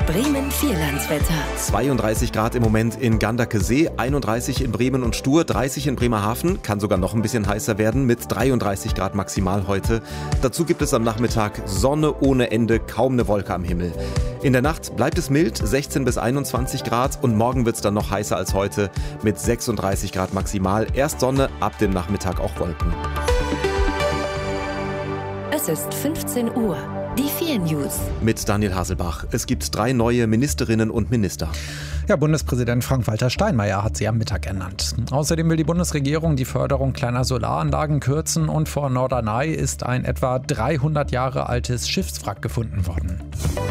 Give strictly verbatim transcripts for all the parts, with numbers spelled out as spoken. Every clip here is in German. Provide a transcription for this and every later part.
Bremen Vierlandswetter. zweiunddreißig Grad im Moment in Ganderkesee, einunddreißig in Bremen und Stur, dreißig in Bremerhaven, kann sogar noch ein bisschen heißer werden mit dreiunddreißig Grad maximal heute. Dazu gibt es am Nachmittag Sonne ohne Ende, kaum eine Wolke am Himmel. In der Nacht bleibt es mild, sechzehn bis einundzwanzig Grad, und morgen wird es dann noch heißer als heute mit sechsunddreißig Grad maximal. Erst Sonne, ab dem Nachmittag auch Wolken. Es ist fünfzehn Uhr. Die vier News. Mit Daniel Haselbach. Es gibt drei neue Ministerinnen und Minister. Ja, Bundespräsident Frank-Walter Steinmeier hat sie am Mittag ernannt. Außerdem will die Bundesregierung die Förderung kleiner Solaranlagen kürzen, und vor Norderney ist ein etwa dreihundert Jahre altes Schiffswrack gefunden worden.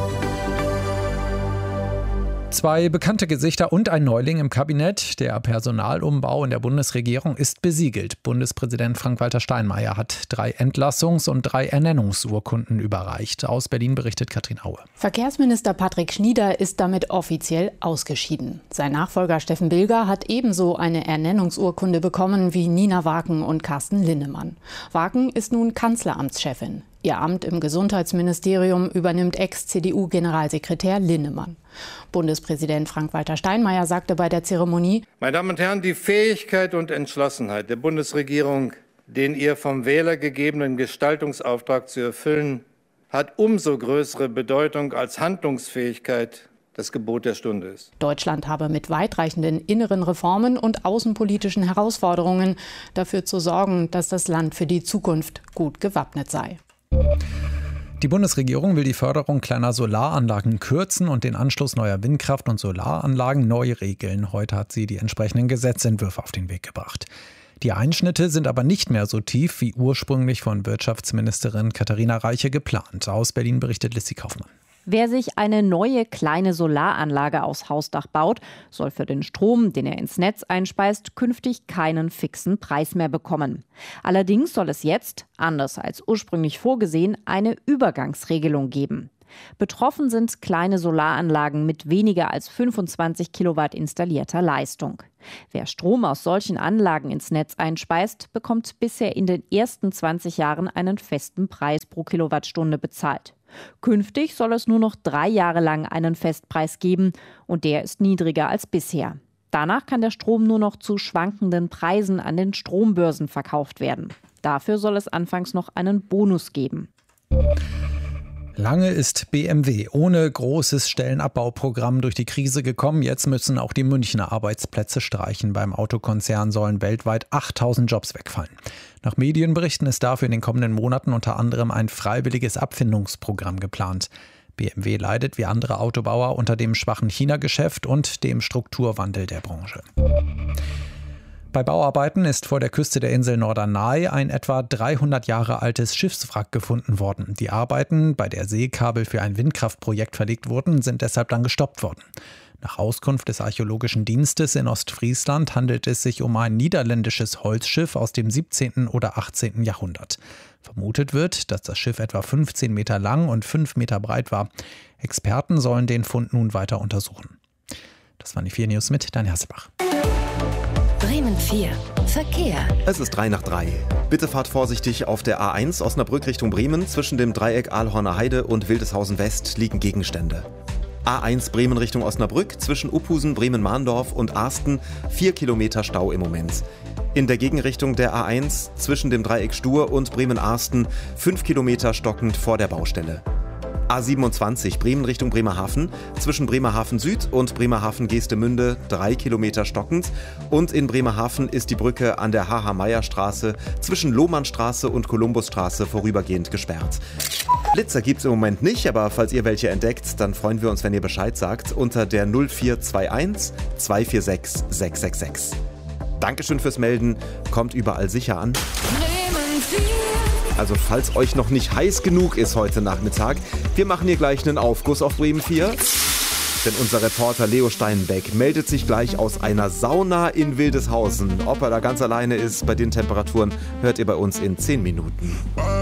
Zwei bekannte Gesichter und ein Neuling im Kabinett. Der Personalumbau in der Bundesregierung ist besiegelt. Bundespräsident Frank-Walter Steinmeier hat drei Entlassungs- und drei Ernennungsurkunden überreicht. Aus Berlin berichtet Katrin Aue. Verkehrsminister Patrick Schnieder ist damit offiziell ausgeschieden. Sein Nachfolger Steffen Bilger hat ebenso eine Ernennungsurkunde bekommen wie Nina Waken und Carsten Linnemann. Waken ist nun Kanzleramtschefin. Ihr Amt im Gesundheitsministerium übernimmt Ex-C D U-Generalsekretär Linnemann. Bundespräsident Frank-Walter Steinmeier sagte bei der Zeremonie: Meine Damen und Herren, die Fähigkeit und Entschlossenheit der Bundesregierung, den ihr vom Wähler gegebenen Gestaltungsauftrag zu erfüllen, hat umso größere Bedeutung, als Handlungsfähigkeit das Gebot der Stunde ist. Deutschland habe mit weitreichenden inneren Reformen und außenpolitischen Herausforderungen dafür zu sorgen, dass das Land für die Zukunft gut gewappnet sei. Die Bundesregierung will die Förderung kleiner Solaranlagen kürzen und den Anschluss neuer Windkraft- und Solaranlagen neu regeln. Heute hat sie die entsprechenden Gesetzentwürfe auf den Weg gebracht. Die Einschnitte sind aber nicht mehr so tief wie ursprünglich von Wirtschaftsministerin Katharina Reiche geplant. Aus Berlin berichtet Lissy Kaufmann. Wer sich eine neue kleine Solaranlage aufs Hausdach baut, soll für den Strom, den er ins Netz einspeist, künftig keinen fixen Preis mehr bekommen. Allerdings soll es jetzt, anders als ursprünglich vorgesehen, eine Übergangsregelung geben. Betroffen sind kleine Solaranlagen mit weniger als fünfundzwanzig Kilowatt installierter Leistung. Wer Strom aus solchen Anlagen ins Netz einspeist, bekommt bisher in den ersten zwanzig Jahren einen festen Preis pro Kilowattstunde bezahlt. Künftig soll es nur noch drei Jahre lang einen Festpreis geben, und der ist niedriger als bisher. Danach kann der Strom nur noch zu schwankenden Preisen an den Strombörsen verkauft werden. Dafür soll es anfangs noch einen Bonus geben. Lange ist B M W ohne großes Stellenabbauprogramm durch die Krise gekommen. Jetzt müssen auch die Münchner Arbeitsplätze streichen. Beim Autokonzern sollen weltweit achttausend Jobs wegfallen. Nach Medienberichten ist dafür in den kommenden Monaten unter anderem ein freiwilliges Abfindungsprogramm geplant. B M W leidet wie andere Autobauer unter dem schwachen China-Geschäft und dem Strukturwandel der Branche. Bei Bauarbeiten ist vor der Küste der Insel Norderney ein etwa dreihundert Jahre altes Schiffswrack gefunden worden. Die Arbeiten, bei der Seekabel für ein Windkraftprojekt verlegt wurden, sind deshalb dann gestoppt worden. Nach Auskunft des Archäologischen Dienstes in Ostfriesland handelt es sich um ein niederländisches Holzschiff aus dem siebzehnten oder achtzehnten Jahrhundert. Vermutet wird, dass das Schiff etwa fünfzehn Meter lang und fünf Meter breit war. Experten sollen den Fund nun weiter untersuchen. Das waren die vier News mit Daniel Haselbach. Bremen vier. Verkehr. Es ist drei nach drei. Bitte fahrt vorsichtig auf der A eins Osnabrück Richtung Bremen. Zwischen dem Dreieck Aalhorner Heide und Wildeshausen West liegen Gegenstände. A eins Bremen Richtung Osnabrück, zwischen Uphusen, Bremen-Mahndorf und Arsten vier Kilometer Stau im Moment. In der Gegenrichtung der A eins zwischen dem Dreieck Stur und Bremen-Arsten fünf Kilometer stockend vor der Baustelle. A siebenundzwanzig Bremen Richtung Bremerhaven, zwischen Bremerhaven Süd und Bremerhaven-Geestemünde drei Kilometer stockend, und in Bremerhaven ist die Brücke an der H H-Meyer-Straße zwischen Lohmannstraße und Kolumbusstraße vorübergehend gesperrt. Blitzer gibt's im Moment nicht, aber falls ihr welche entdeckt, dann freuen wir uns, wenn ihr Bescheid sagt, unter der null vier zwei eins zwei vier sechs sechs sechs sechs. Dankeschön fürs Melden, kommt überall sicher an. Also falls euch noch nicht heiß genug ist heute Nachmittag, wir machen hier gleich einen Aufguss auf Bremen vier. Denn unser Reporter Leo Steinbeck meldet sich gleich aus einer Sauna in Wildeshausen. Ob er da ganz alleine ist bei den Temperaturen, hört ihr bei uns in zehn Minuten.